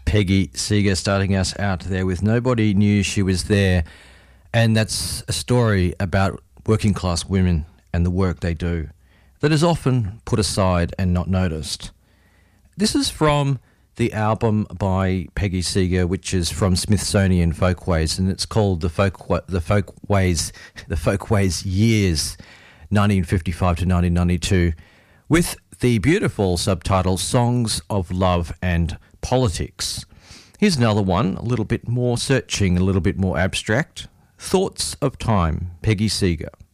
Peggy Seeger starting us out there with Nobody Knew She Was There. And that's a story about working class women and the work they do that is often put aside and not noticed. This is from the album by Peggy Seeger, which is from Smithsonian Folkways, and it's called the Folkways Years, 1955 to 1992, with the beautiful subtitle Songs of Love and Politics. Here's another one, a little bit more searching, a little bit more abstract. Thoughts of Time, Peggy Seeger.